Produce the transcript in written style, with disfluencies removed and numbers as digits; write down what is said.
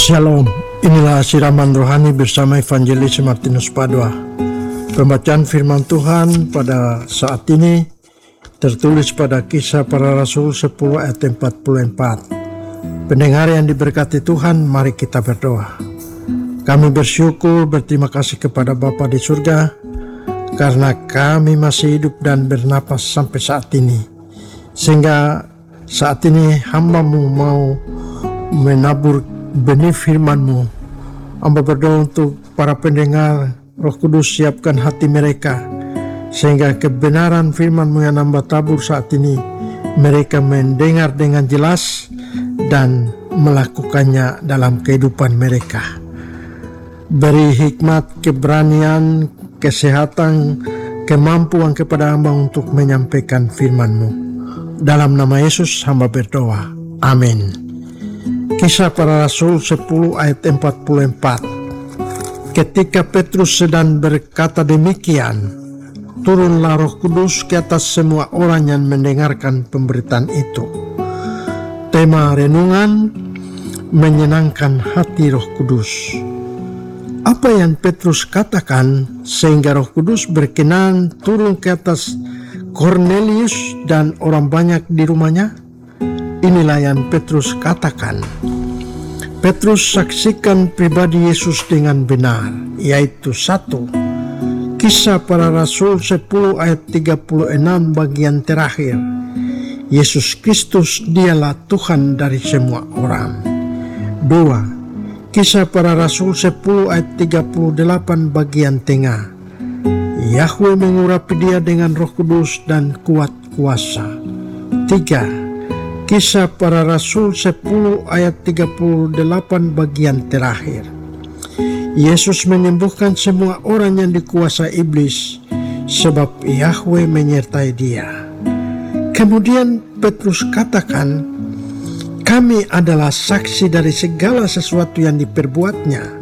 Shalom, inilah siraman rohani bersama Evangelis Martinus Padua. Pembacaan firman Tuhan pada saat ini tertulis pada Kisah Para Rasul 10 ayat 44. Pendengar yang diberkati Tuhan, mari kita berdoa. Kami bersyukur, berterima kasih kepada Bapa di surga karena kami masih hidup dan bernapas sampai saat ini, sehingga saat ini hamba-Mu mau menabur benih firman-Mu. Hamba berdoa untuk para pendengar, Roh Kudus siapkan hati mereka, sehingga kebenaran firman-Mu yang hamba tabur saat ini, mereka mendengar dengan jelas dan melakukannya dalam kehidupan mereka. Beri hikmat, keberanian, kesehatan, kemampuan kepada hamba untuk menyampaikan firman-Mu. Dalam nama Yesus hamba berdoa. Amin. Kisah Para Rasul 10 ayat 44. Ketika Petrus sedang berkata demikian, turunlah Roh Kudus ke atas semua orang yang mendengarkan pemberitaan itu. Tema renungan, menyenangkan hati Roh Kudus. Apa yang Petrus katakan sehingga Roh Kudus berkenan turun ke atas Kornelius dan orang banyak di rumahnya? Inilah yang Petrus katakan. Petrus saksikan pribadi Yesus dengan benar, yaitu 1. Kisah Para Rasul 10 ayat 36 bagian terakhir. Yesus Kristus dialah Tuhan dari semua orang. 2. Kisah Para Rasul 10 ayat 38 bagian tengah. Yahweh mengurapi dia dengan Roh Kudus dan kuat kuasa. 3. Kisah Para Rasul 10 ayat 38 bagian terakhir. Yesus menyembuhkan semua orang yang dikuasai iblis, sebab Yahweh menyertai dia. Kemudian Petrus katakan, kami adalah saksi dari segala sesuatu yang diperbuatnya.